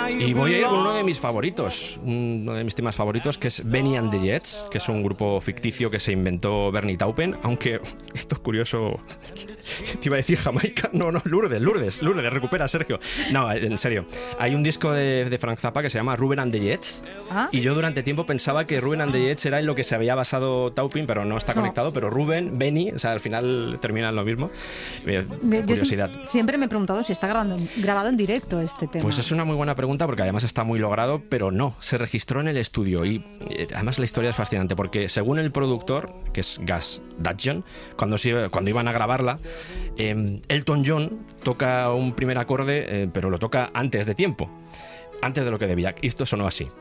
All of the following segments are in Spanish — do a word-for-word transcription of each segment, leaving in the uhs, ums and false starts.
Y voy a ir con uno de mis favoritos, uno de mis temas favoritos, que es Benny and the Jets, que es un grupo ficticio que se inventó Bernie Taupin, aunque esto es curioso. Te iba a decir Jamaica, no, no, Lourdes, Lourdes, Lourdes, recupera, Sergio. No, en serio, hay un disco de, de Frank Zappa que se llama Ruben and the Jets, ¿ah? Y yo durante tiempo pensaba que Ruben and the Jets era en lo que se había basado Taupin, pero no está conectado, no. Pero Ruben, Benny, o sea, al final terminan lo mismo. Eh, curiosidad. Yo siempre me he preguntado si está grabando, grabado en directo este tema. Pues es una muy buena pregunta porque además está muy logrado, pero no, se registró en el estudio y eh, además la historia es fascinante porque según el productor, que es Gus Dudgeon, cuando, se, cuando iban a grabarla, eh, Elton John toca un primer acorde, eh, pero lo toca antes de tiempo, antes de lo que debía. Y esto sonó así.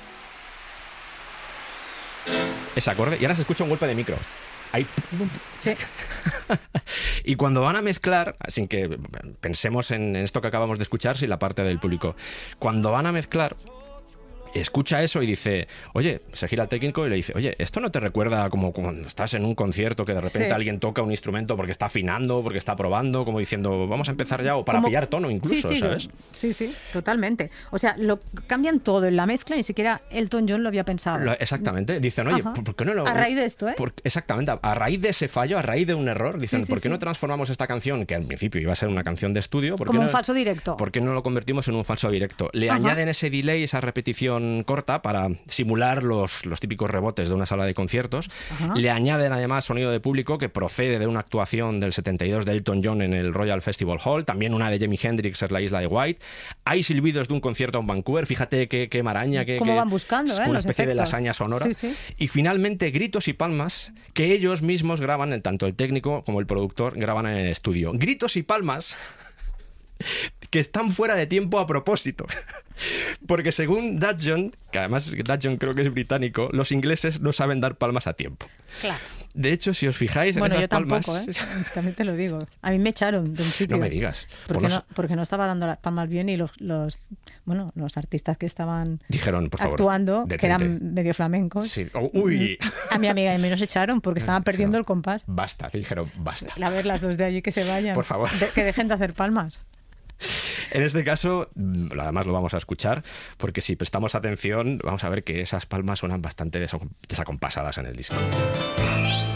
Ese acorde, y ahora se escucha un golpe de micro. Ahí. Sí. Y cuando van a mezclar, sin que pensemos en esto que acabamos de escuchar, sin la parte del público, cuando van a mezclar, escucha eso y dice, oye, se gira al técnico y le dice, oye, ¿esto no te recuerda como cuando estás en un concierto que de repente sí. alguien toca un instrumento porque está afinando, porque está probando, como diciendo, vamos a empezar ya, o para como... pillar tono incluso, sí, sí, ¿sabes? Sí, sí, totalmente. O sea, lo cambian todo en la mezcla, ni siquiera Elton John lo había pensado. Lo, exactamente. Dicen, oye, Ajá. ¿por qué no lo...? A raíz de esto, ¿eh? Por... Exactamente. A raíz de ese fallo, a raíz de un error, dicen, sí, sí, ¿por qué sí. no transformamos esta canción, que al principio iba a ser una canción de estudio? ¿por como qué un no... falso directo. ¿Por qué no lo convertimos en un falso directo? Le Ajá. añaden ese delay, esa repetición corta para simular los, los típicos rebotes de una sala de conciertos. Ajá. Le añaden además sonido de público que procede de una actuación del setenta y dos de Elton John en el Royal Festival Hall, también una de Jimi Hendrix en la isla de White. Hay silbidos de un concierto en Vancouver, fíjate qué, qué maraña, qué, cómo qué, van buscando, ¿eh? una los especie efectos. de lasaña sonora. Sí, sí. Y finalmente gritos y palmas que ellos mismos graban, tanto el técnico como el productor graban en el estudio. Gritos y palmas que están fuera de tiempo a propósito. Porque según Dudgeon, que además Dudgeon creo que es británico, los ingleses no saben dar palmas a tiempo. Claro. De hecho, si os fijáis bueno, en esas yo tampoco, palmas... ¿eh? También te lo digo. A mí me echaron de un sitio. No me digas. Porque, no, porque no estaba dando las palmas bien y los, los, bueno, los artistas que estaban dijeron, por favor, actuando, detente. Que eran medio flamencos. Sí. Oh, uy. A mi amiga y a mí nos echaron porque estaban dijeron, perdiendo el compás. Basta, dijeron, basta. A ver, las dos de allí que se vayan. Por favor. De, que dejen de hacer palmas. En este caso, además lo vamos a escuchar, porque si prestamos atención, vamos a ver que esas palmas suenan bastante desacompasadas en el disco.